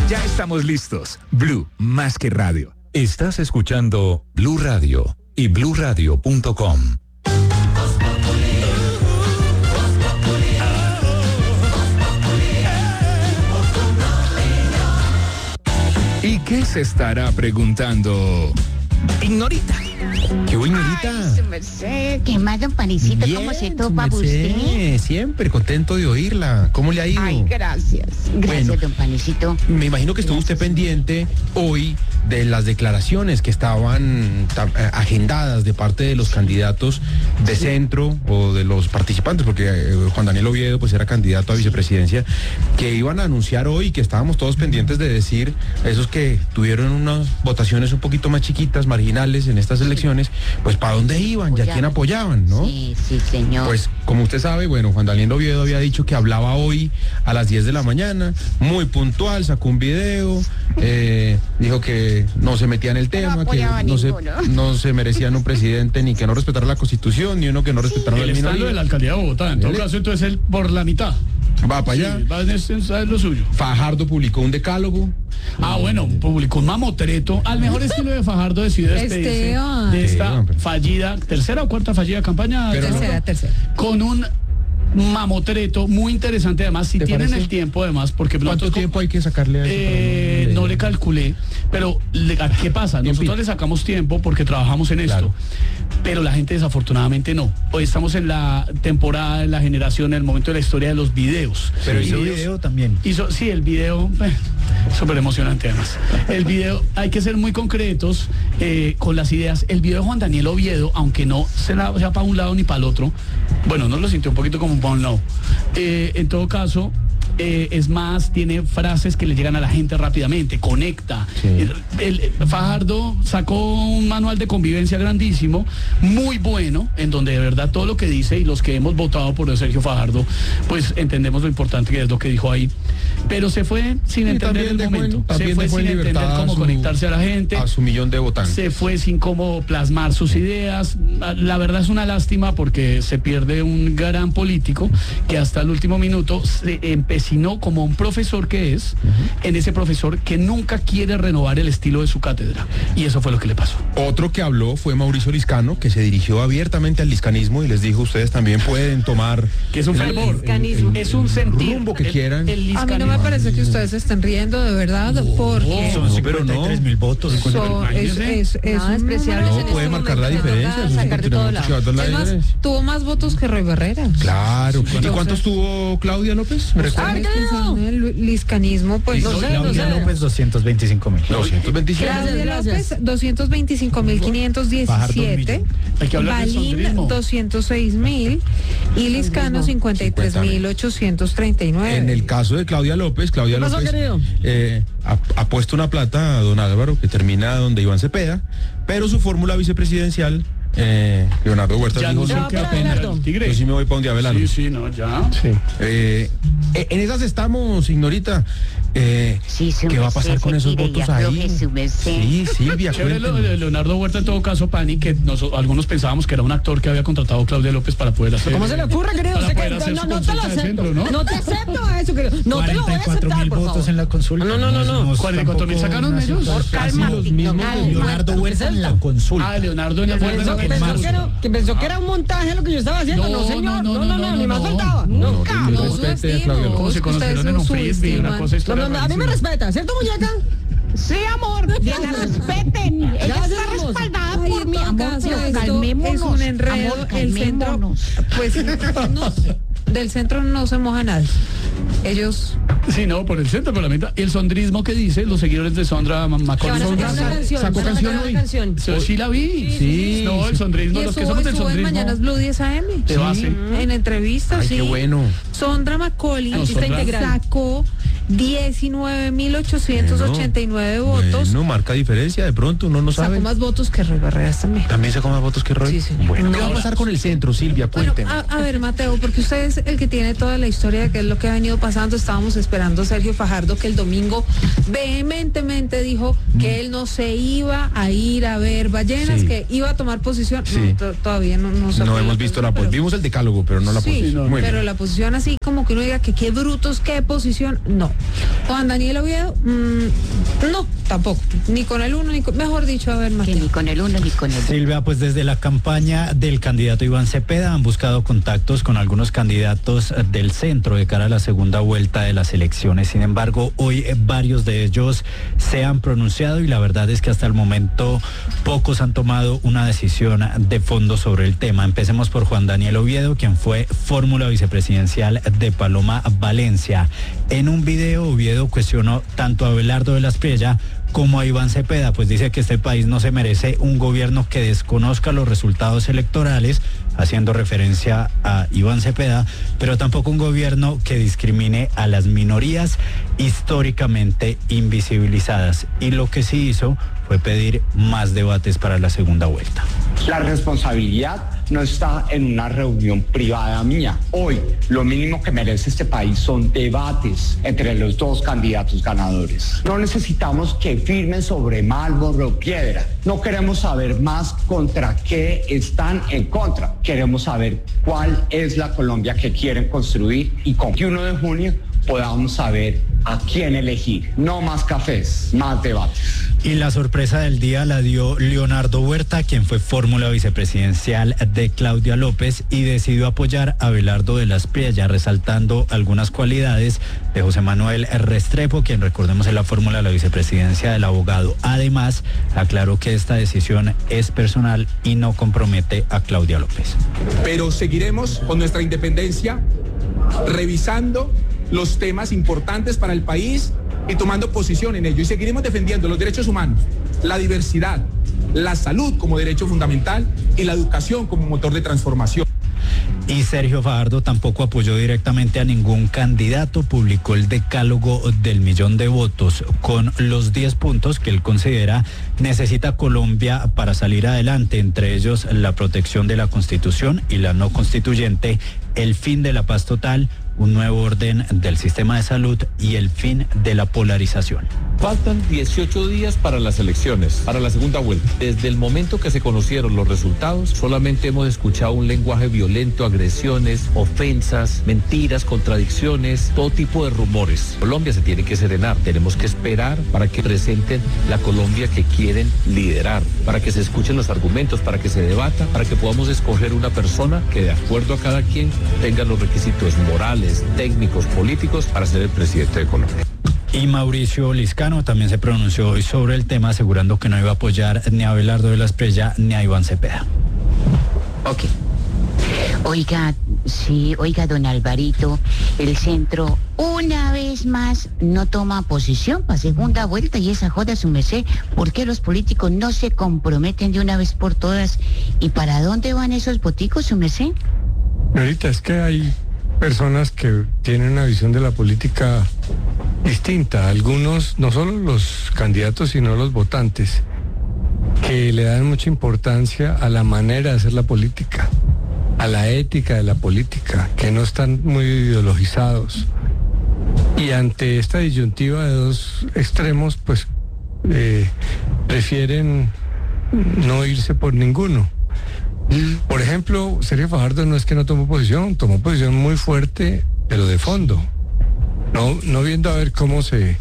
Ya estamos listos. Blue, más que radio. Estás escuchando Blue Radio y bluradio.com. ¿Y qué se estará preguntando Ignorita? ¿Qué hubo, Ignorita? Ay, su merced, ¿qué más, don Panecito? Bien, ¿Cómo se su topa merced, usted? siempre contento de oírla. ¿Cómo le ha ido? Ay, gracias. Gracias, Bueno, don Panecito. Me imagino que estuvo usted pendiente hoy de las declaraciones que estaban agendadas de parte de los candidatos de centro o de los participantes, porque Juan Daniel Oviedo pues era candidato a vicepresidencia, que iban a anunciar hoy, que estábamos todos pendientes de decir, esos que tuvieron unas votaciones un poquito más chiquitas, marginales en estas elecciones, pues para dónde iban y a quién apoyaban, ¿no? Sí, sí, señor. Pues como usted sabe, bueno, Juan Daniel Oviedo había dicho que hablaba hoy a las 10 de la mañana, muy puntual, sacó un video, dijo que no se metía en el tema, que no se merecían un presidente ni que no respetara la Constitución, ni uno que no respetara la minoría. El estado de la alcaldía de Bogotá, en todo caso, entonces él por la mitad. Va para allá. Sí, va en lo suyo. Fajardo publicó un decálogo. Bueno, publicó un mamotreto al mejor estilo de Fajardo, decidió despedirse de esta fallida, tercera o cuarta fallida campaña. Tercera. Con un mamotreto muy interesante, además, si tienen parece? el tiempo, además, porque ¿Cuánto tiempo hay que sacarle a eso? no le calculé, pero ¿qué pasa? Nosotros le sacamos tiempo porque trabajamos en esto, Claro. pero la gente desafortunadamente no. Hoy estamos en la temporada, en la generación, en el momento de la historia de los videos. Pero hizo video también. Sí, el video, súper emocionante además. El video, hay que ser muy concretos con las ideas. El video de Juan Daniel Oviedo, aunque no sea para un lado ni para el otro, bueno, no lo sintió un poquito como un no. En todo caso, es más, tiene frases que le llegan a la gente rápidamente, conecta. Sí. Fajardo sacó un manual de convivencia grandísimo, muy bueno, en donde de verdad todo lo que dice, y los que hemos votado por Sergio Fajardo, pues entendemos lo importante que es lo que dijo ahí. Pero se fue sin entender el momento. Se fue sin entender cómo conectarse a la gente. A su millón de votantes. Se fue sin cómo plasmar sus ideas. La verdad es una lástima porque se pierde un gran político que hasta el último minuto se empecinó como un profesor que es, en ese profesor que nunca quiere renovar el estilo de su cátedra. Y eso fue lo que le pasó. Otro que habló fue Mauricio Liscano, que se dirigió abiertamente al liscanismo y les dijo, ustedes también pueden tomar... Que es un fervor, es un sentir. Rumbo que quieran. A mí no me parece que ustedes se estén riendo de verdad, porque Son 53.000 votos. es despreciable. No puede marcar la diferencia. Sacar de todo lado. Es más, tuvo más votos que Roy Barreras. Claro. ¿Y cuántos tuvo Claudia López? ¿Me recuerda? El liscanismo, pues Claudia López, 225.000. 225. Claudia López, 225.517. Hay que hablar del Balín, sondrismo. 206.000. Y Liscano, 53.839. En el caso de Claudia López ha puesto una plata a don Álvaro, que termina donde Iván Cepeda, pero su fórmula vicepresidencial, Leonardo Huerta Ya dijo, no sé no, qué pena el Tigre. yo sí me voy para un Abelardo. Sí, no, ya. En esas estamos, Ignorita. ¿Qué va a pasar con esos votos ahí? Sí, Silvia, Chévere lo de cuéntenos. Leonardo Huerta, en todo caso, Pani, que algunos pensábamos que era un actor que había contratado a Claudia López para poder hacer. ¿Cómo se le ocurre, querido? Para Usted poder que hacer su no te lo consulta de acepto. centro, ¿no? No te acepto eso, querido. No te lo voy a aceptar, 44.000 por votos favor. en la consulta. No. 44.000 sacaron ellos. Casi los mismos. Leonardo Huerta en la consulta. Leonardo en la Pensó que era un montaje lo que yo estaba haciendo. No, señor. No, ni más faltaba. Nunca. Que respete a Claudia Como López. se conocieron en un frisbee, una cosa A mí me respeta, ¿cierto, muñeca? Sí, amor, que la respeten. Ella Gracias, está hermoso. respaldada Ay, por en mi todo amor, caso, pero esto calmémonos. es un enredo. Amor, El centro, calmémonos. pues, del centro no se moja nadie. Ellos... Sí, no, por el centro, por la mitad. Y el sondrismo que dice, los seguidores de Sondra Macaulay. Sacó canción hoy. Sí la vi. Sí. No, el sondrismo, Y los que estuvo somos del en sondrismo. Mañanas Blue 10 AM. De base. En entrevistas, Ay, sí. qué bueno. Sondra Macaulay Sondra. sacó 19.889 votos. No marca diferencia, de pronto uno no Sacó sabe. más votos que Roy Barreras también. ¿También sacó más votos que Roy? Sí, señor. Bueno, ¿qué va a pasar con el centro, Silvia? Bueno, Cuéntenos. a ver, Mateo, porque usted es el que tiene toda la historia de qué es lo que ha venido pasando. Estábamos esperando a Sergio Fajardo, que el domingo vehementemente dijo que él no se iba a ir a ver ballenas, Sí. que iba a tomar posición. Sí. No, todavía no se No fue hemos visto la pero- posición. Vimos el decálogo, pero no la Sí, posición. Muy pero bien. la posición así como que uno diga que qué brutos, qué posición, no. Juan Daniel Oviedo, no, tampoco. Ni con el uno, mejor dicho, a ver, Martín. Ni con el uno ni con el otro. Silvia, pues desde la campaña del candidato Iván Cepeda han buscado contactos con algunos candidatos del centro de cara a la segunda vuelta de las elecciones. Sin embargo, hoy varios de ellos se han pronunciado y la verdad es que hasta el momento pocos han tomado una decisión de fondo sobre el tema. Empecemos por Juan Daniel Oviedo, quien fue fórmula vicepresidencial de Paloma Valencia. En un video, Oviedo cuestionó tanto a Abelardo de la Espriella como a Iván Cepeda, pues dice que este país no se merece un gobierno que desconozca los resultados electorales, haciendo referencia a Iván Cepeda, pero tampoco un gobierno que discrimine a las minorías históricamente invisibilizadas. Y lo que sí hizo fue pedir más debates para la segunda vuelta. La responsabilidad no está en una reunión privada mía. Hoy, lo mínimo que merece este país son debates entre los dos candidatos ganadores. No necesitamos que firmen sobre mármol o piedra. No queremos saber más contra qué están en contra. Queremos saber cuál es la Colombia que quieren construir y con 1 de junio podamos saber a quién elegir. No más cafés, más debates. Y la sorpresa del día la dio Leonardo Huerta, quien fue fórmula vicepresidencial de Claudia López y decidió apoyar a Abelardo de la Espriella, resaltando algunas cualidades de José Manuel Restrepo, quien recordemos es la fórmula de la vicepresidencia del abogado. Además, aclaró que esta decisión es personal y no compromete a Claudia López. Pero seguiremos con nuestra independencia, revisando los temas importantes para el país y tomando posición en ello. Y seguiremos defendiendo los derechos humanos, la diversidad, la salud como derecho fundamental y la educación como motor de transformación. Y Sergio Fajardo tampoco apoyó directamente a ningún candidato, publicó el decálogo del 1.000.000 de votos con los 10 puntos que él considera necesita Colombia para salir adelante, entre ellos la protección de la Constitución y la no constituyente, el fin de la paz total, un nuevo orden del sistema de salud y el fin de la polarización. Faltan 18 días para las elecciones, para la segunda vuelta. Desde el momento que se conocieron los resultados, solamente hemos escuchado un lenguaje violento, agresiones, ofensas, mentiras, contradicciones, todo tipo de rumores. Colombia se tiene que serenar, tenemos que esperar para que presenten la Colombia que quieren liderar, para que se escuchen los argumentos, para que se debata, para que podamos escoger una persona que de acuerdo a cada quien tenga los requisitos morales, técnicos, políticos para ser el presidente de Colombia. Y Mauricio Liscano también se pronunció hoy sobre el tema, asegurando que no iba a apoyar ni a Abelardo de la Espriella ni a Iván Cepeda. Ok. Oiga, don Alvarito, el centro una vez más no toma posición para segunda vuelta y esa joda su merced. ¿Por qué los políticos no se comprometen de una vez por todas? ¿Y para dónde van esos boticos su merced? Ahorita es que hay personas que tienen una visión de la política distinta. Algunos, no solo los candidatos, sino los votantes, que le dan mucha importancia a la manera de hacer la política, a la ética de la política, que no están muy ideologizados. Y ante esta disyuntiva de dos extremos, pues prefieren no irse por ninguno. Por ejemplo, Sergio Fajardo no es que no tomó posición muy fuerte, pero de fondo. No viendo a ver cómo se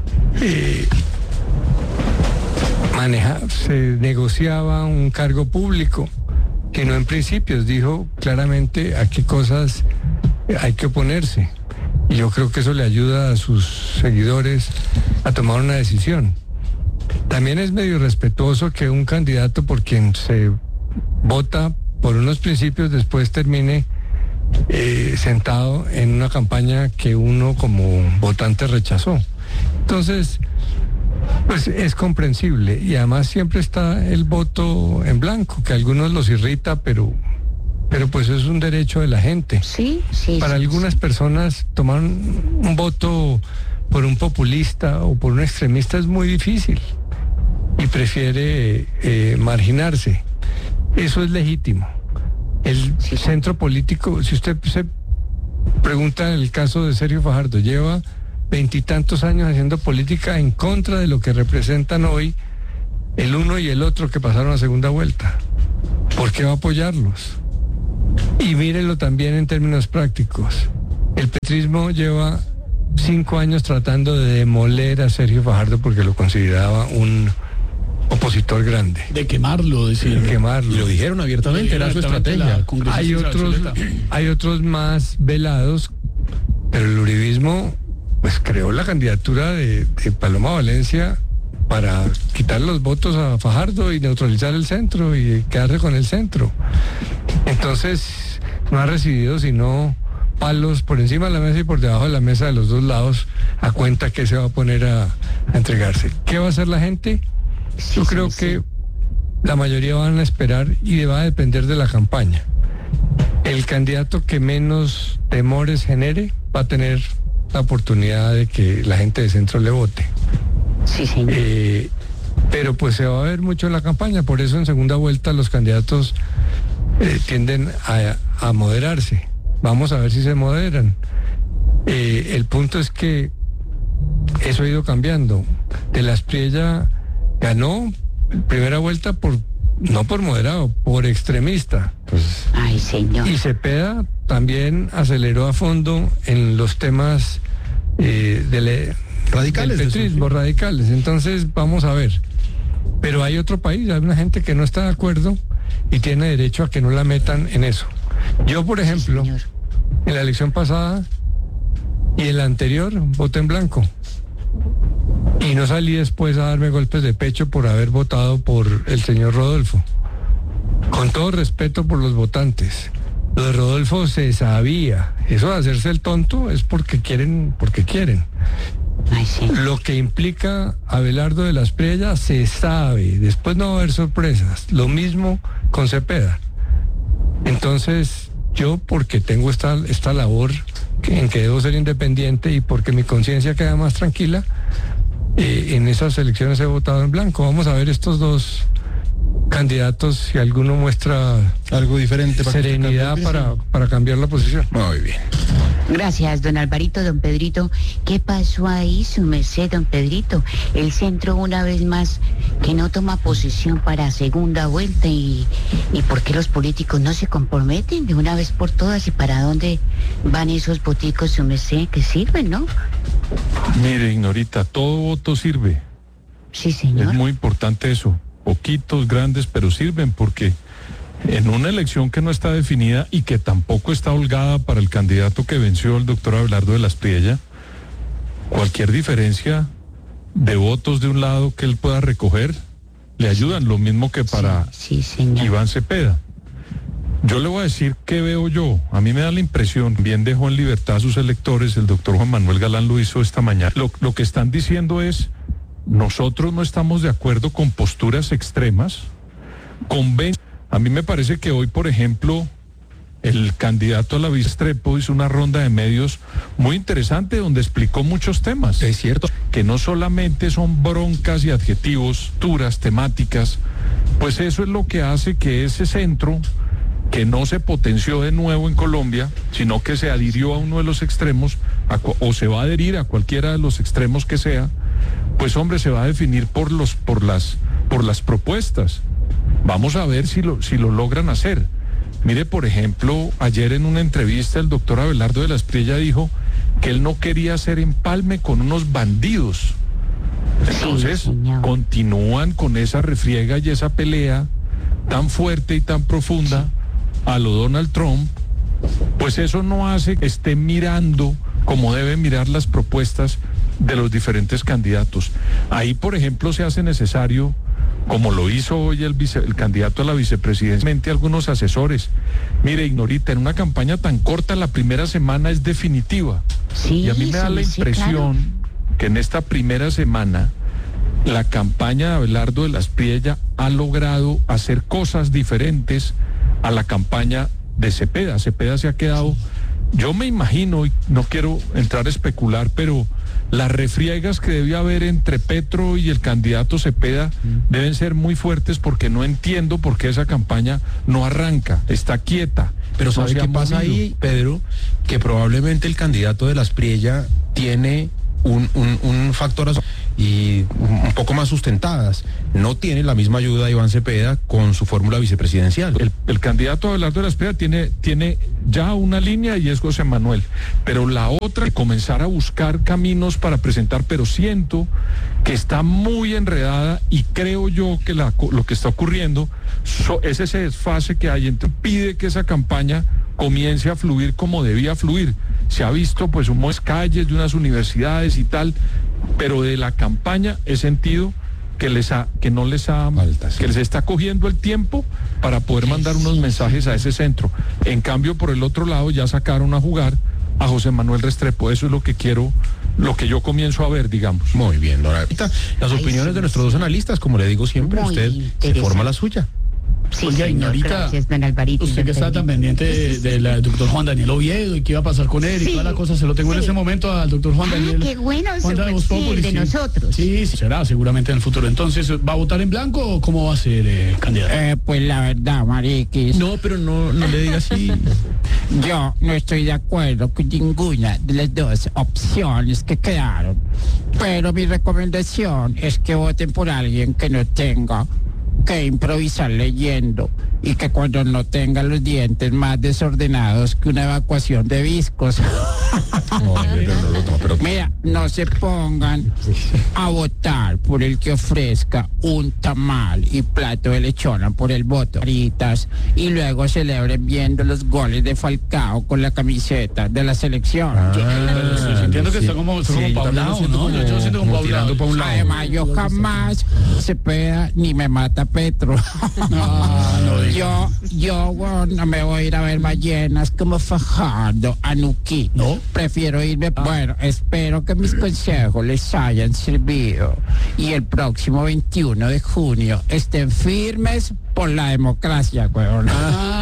negociaba un cargo público, que no en principios dijo claramente a qué cosas hay que oponerse. Y yo creo que eso le ayuda a sus seguidores a tomar una decisión. También es medio irrespetuoso que un candidato por quien se vota por unos principios después termine sentado en una campaña que uno como votante rechazó. Entonces, pues es comprensible y además siempre está el voto en blanco, que a algunos los irrita, pero pues es un derecho de la gente. Sí. Para algunas personas tomar un voto por un populista o por un extremista es muy difícil y prefiere marginarse. Eso es legítimo. El centro político, si usted se pregunta en el caso de Sergio Fajardo, lleva 20 y tantos años haciendo política en contra de lo que representan hoy el uno y el otro que pasaron a segunda vuelta. ¿Por qué va a apoyarlos? Y mírenlo también en términos prácticos. El petrismo lleva 5 años tratando de demoler a Sergio Fajardo porque lo consideraba un opositor grande. De quemarlo, decir. De quemarlo. Y lo dijeron abiertamente, era su estrategia. Hay otros más velados, pero el uribismo pues creó la candidatura de Paloma Valencia para quitar los votos a Fajardo y neutralizar el centro y quedarse con el centro. Entonces no ha recibido sino palos por encima de la mesa y por debajo de la mesa de los dos lados, a cuenta que se va a poner a entregarse. ¿Qué va a hacer la gente? Yo creo que la mayoría van a esperar y va a depender de la campaña. El candidato que menos temores genere va a tener la oportunidad de que la gente de centro le vote. Sí, señor. Pero pues se va a ver mucho en la campaña, por eso en segunda vuelta los candidatos tienden a moderarse. Vamos a ver si se moderan. El punto es que eso ha ido cambiando. De la Aspriella ganó primera vuelta no por moderado, por extremista. Pues, ay, señor. Y Cepeda también aceleró a fondo en los temas radicales, del petrismo, radicales. Entonces vamos a ver. Pero hay otro país, hay una gente que no está de acuerdo y tiene derecho a que no la metan en eso. Yo, por ejemplo, en la elección pasada y en la anterior voté en blanco. Y no salí después a darme golpes de pecho por haber votado por el señor Rodolfo. Con todo respeto por los votantes. Lo de Rodolfo se sabía. Eso de hacerse el tonto es porque quieren. Ay, sí. Lo que implica Abelardo de la Aspriella se sabe. Después no va a haber sorpresas. Lo mismo con Cepeda. Entonces, yo, porque tengo esta labor en que debo ser independiente y porque mi conciencia queda más tranquila, en esas elecciones he votado en blanco. Vamos a ver estos dos candidatos si alguno muestra algo diferente, serenidad para cambiar la posición. Muy bien. Gracias, don Alvarito, don Pedrito. ¿Qué pasó ahí, su merced, don Pedrito? El centro una vez más que no toma posición para segunda vuelta y ¿por qué los políticos no se comprometen de una vez por todas y para dónde van esos boticos, su merced, que sirven, ¿no? Mire, Ignorita, todo voto sirve. Sí, señor. Es muy importante eso. Poquitos, grandes, pero sirven porque en una elección que no está definida y que tampoco está holgada para el candidato que venció, el doctor Abelardo de la Aspriella, cualquier diferencia de votos de un lado que él pueda recoger le ayudan, lo mismo que para Iván Cepeda. Yo le voy a decir qué veo yo. A mí me da la impresión, bien dejó en libertad a sus electores, el doctor Juan Manuel Galán lo hizo esta mañana. Lo que están diciendo es: nosotros no estamos de acuerdo con posturas extremas. A mí me parece que hoy, por ejemplo, el candidato a la Bistrepo hizo una ronda de medios muy interesante donde explicó muchos temas. Es cierto. Que no solamente son broncas y adjetivos, duras, temáticas, pues eso es lo que hace que ese centro, que no se potenció de nuevo en Colombia, sino que se adhirió a uno de los extremos, o se va a adherir a cualquiera de los extremos que sea, pues hombre, se va a definir por las propuestas. Vamos a ver si lo logran hacer. Mire, por ejemplo, ayer en una entrevista el doctor Abelardo de la Aspriella dijo que él no quería hacer empalme con unos bandidos. Entonces, continúan con esa refriega y esa pelea tan fuerte y tan profunda a lo Donald Trump. Pues eso no hace que esté mirando como debe mirar las propuestas de los diferentes candidatos. Ahí, por ejemplo, se hace necesario, como lo hizo hoy el candidato a la vicepresidencia, algunos asesores. Mire, Ignorita, en una campaña tan corta, la primera semana es definitiva. Sí, y a mí me da la impresión que en esta primera semana la campaña de Abelardo de la Aspriella ha logrado hacer cosas diferentes a la campaña de Cepeda. Cepeda se ha quedado, yo me imagino, y no quiero entrar a especular, pero las refriegas que debe haber entre Petro y el candidato Cepeda deben ser muy fuertes, porque no entiendo por qué esa campaña no arranca, está quieta. Pero ¿sabe qué pasa ahí, Pedro? Que probablemente el candidato de la Aspriella tiene un factor y un poco más sustentadas. No tiene la misma ayuda de Iván Cepeda con su fórmula vicepresidencial. El candidato Abelardo de la Espriella tiene ya una línea y es José Manuel, pero la otra, comenzar a buscar caminos para presentar, pero siento que está muy enredada y creo yo que lo que está ocurriendo es ese desfase que hay entre pide que esa campaña comience a fluir como debía fluir. Se ha visto pues unas calles de unas universidades y tal, pero de la campaña he sentido que les está cogiendo el tiempo para poder mandar unos mensajes a ese centro. En cambio, por el otro lado ya sacaron a jugar a José Manuel Restrepo. Eso es lo que yo comienzo a ver, digamos. Muy bien, Dora. Las opiniones de nuestros dos analistas, como le digo siempre, usted se forma la suya. Sí, oiga, ignorita, gracias, don Alvarito. usted que está tan pendiente del doctor Juan Daniel Oviedo y qué iba a pasar con él y toda la cosa, se lo tengo en ese momento al doctor Juan Daniel. Qué bueno, Juan de Voz Populi, de nosotros. Sí, será seguramente en el futuro. Entonces, ¿va a votar en blanco o cómo va a ser, candidato? Pues la verdad, Mariquis. No, pero no le diga así. Yo no estoy de acuerdo con ninguna de las dos opciones que quedaron. Pero mi recomendación es que voten por alguien que no tenga que improvisar leyendo y que cuando no tenga los dientes más desordenados que una evacuación de viscos. Mira, no se pongan a votar por el que ofrezca un tamal y plato de lechona por el voto y luego celebren viendo los goles de Falcao con la camiseta de la selección. Yo entiendo que está como paulado, ¿no? Yo siento como paulado. Además, yo jamás Cepeda ni me mata Petro. Yo no me voy a ir a ver ballenas como Fajardo a Nuquí. ¿No? Prefiero irme. Bueno, espero que mis consejos les hayan servido y el próximo 21 de junio estén firmes por la democracia, huevón.